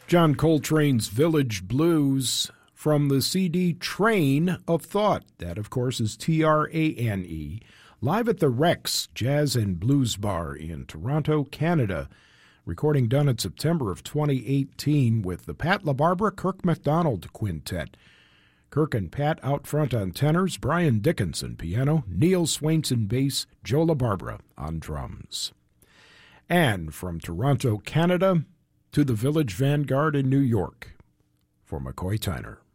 John Coltrane's Village Blues from the CD Train of Thought. That, of course, is Trane. Live at the Rex Jazz and Blues Bar in Toronto, Canada. Recording done in September of 2018 with the Pat LaBarbera Kirk MacDonald Quintet. Kirk and Pat out front on tenors, Brian Dickinson piano, Neil Swainson bass, Joe LaBarbera on drums. And from Toronto, Canada, to the Village Vanguard in New York, for McCoy Tyner.